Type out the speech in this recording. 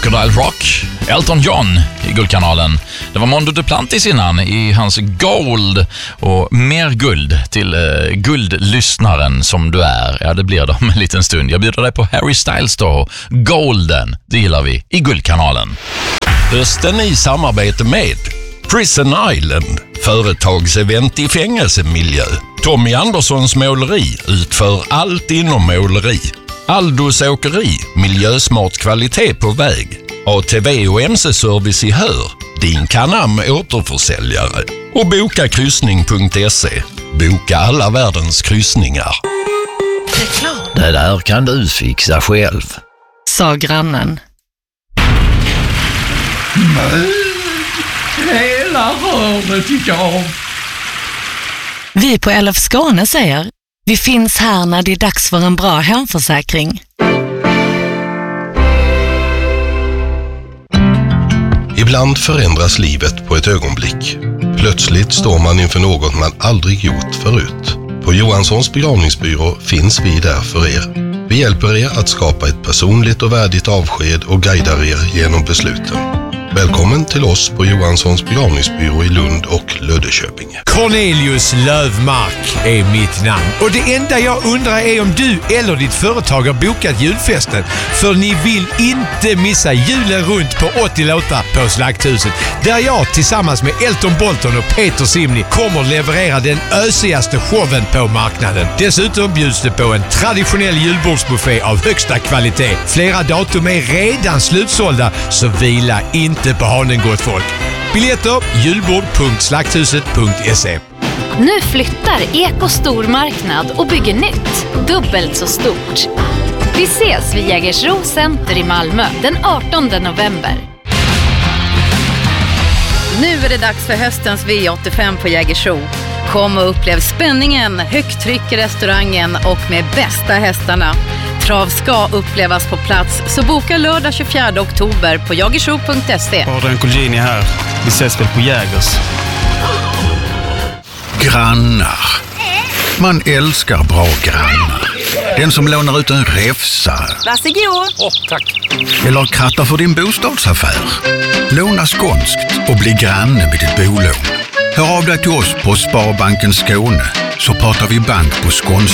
Crocodile Rock, Elton John i Guldkanalen. Det var Mondo Duplantis innan i hans Gold, och mer guld till guldlyssnaren som du är. Ja, det blir det om en liten stund. Jag bjuder dig på Harry Styles då. Golden, det gillar vi i Guldkanalen. Hösten i samarbete med Prison Island, företagsevent i fängelsemiljö. Tommy Anderssons måleri utför allt inom måleri. Aldos åkeri, miljösmart kvalitet på väg. ATV och MC-service i Hör, din Canam återförsäljare. Och bokakryssning.se, boka alla världens kryssningar. Det där kan du fixa själv, sa grannen. Men hela hörnet gick av. Vi på LF Skåne säger: vi finns här när det är dags för en bra hemförsäkring. Ibland förändras livet på ett ögonblick. Plötsligt står man inför något man aldrig gjort förut. På Johanssons begravningsbyrå finns vi där för er. Vi hjälper er att skapa ett personligt och värdigt avsked och guidar er genom besluten. Välkommen till oss på Johanssons begravningsbyrå i Lund och Löddeköpinge. Cornelius Lövmark är mitt namn. Och det enda jag undrar är om du eller ditt företag har bokat julfesten. För ni vill inte missa julen runt på 80 låtar på Slakthuset. Där jag tillsammans med Elton Bolton och Peter Simni kommer leverera den ösigaste showen på marknaden. Dessutom bjuds det på en traditionell julbordsbuffé av högsta kvalitet. Flera datum är redan slutsålda, så vila inte på hanen, gott folk. Biljetter julbord.slakthuset.se. Nu flyttar Eko stormarknad och bygger nytt, dubbelt så stort. Vi ses vid Jägersro Center i Malmö den 18 november. Nu är det dags för höstens V85 på Jägersro. Kom och upplev spänningen, högt tryck i restaurangen och med bästa hästarna. Trav ska upplevas på plats, så boka lördag 24 oktober på jagersro.se. Adrian Colgjini här. Vi ses väl på Jägers. Grannar. Man älskar bra grannar. Den som lånar ut en räfsa. Varsågod. Tack. Eller krattar för din bostadsaffär. Låna skånskt och bli granne med ditt bolån. Hör av dig till oss på Sparbanken Skåne, så pratar vi bank på skånska.